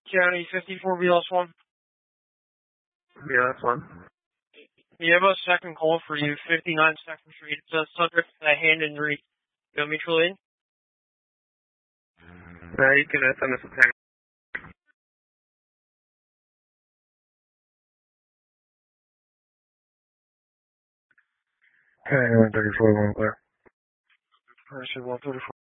County 54 BLS1. Yeah, that's fine. You have a second call for you, 59 2nd Street. It's a subject with a hand injury. You want me to in? You can send us a text. Okay, 134, 1 clear. Person 134.